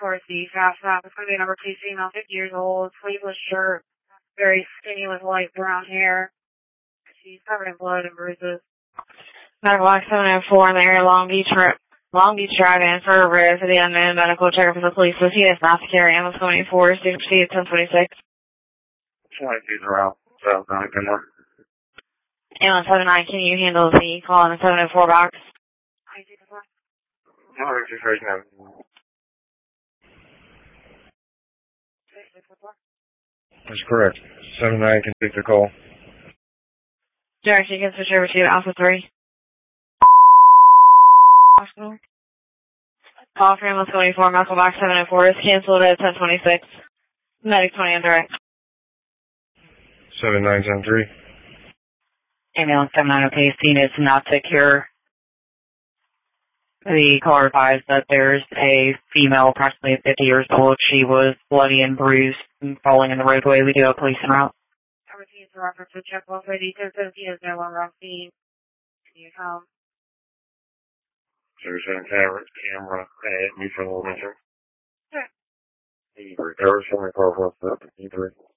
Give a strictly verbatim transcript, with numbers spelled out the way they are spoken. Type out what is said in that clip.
towards the fast stop. It's going to be number two female, fifty years old, sleeveless shirt, very skinny with light brown hair. She's covered in blood and bruises. Medical Box seven oh four in the area, Long Beach, Long Beach Drive-In for a rare for the unknown medical checker for the police. With U S not to carry ambulance twenty-four, six feet, ten twenty-six. twenty-two around, so not good one. Ambulance seven nine, can you handle the call in the seven oh four box? No, I'm just right now. That's correct. seven nine can take the call. Derek, you can switch over to Alpha three. Hospital. Call for ambulance twenty-four, medical box seven oh four is canceled at ten twenty-six. Medic twenty on direct. seven nine seven three. Ambulance seven nine, okay, scene is not secure. The caller advised that there's a female, approximately fifty years old. She was bloody and bruised and falling in the roadway. We do have police en route. Everything is in reference to check off ready. ten seventeen is no longer on scene. Can you come? There's a camera, camera at me for a little bit. Sure. He recovers from the car, what's up? E three.